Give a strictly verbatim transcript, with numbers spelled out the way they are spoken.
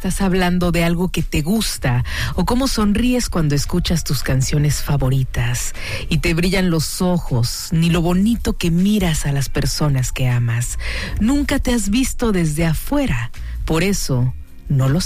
estás hablando de algo que te gusta, o cómo sonríes cuando escuchas tus canciones favoritas y te brillan los ojos, ni lo bonito que miras a las personas que amas. Nunca te has visto desde afuera, por eso no lo